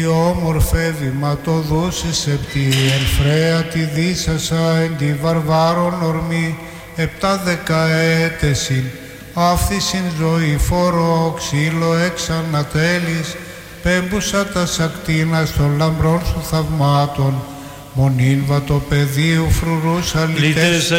Όμορφε βηματοδούσεις επ' τη ελφραία τη δίσασα εν τη βαρβάρων ορμή 7 δεκαέτεσιν άφθησιν ζωή φορό ξύλο εξανατέλεις πέμπουσα τα σακτίνα των λαμπρών σου θαυμάτων μονήν βατοπεδίου φρουρούς αλητές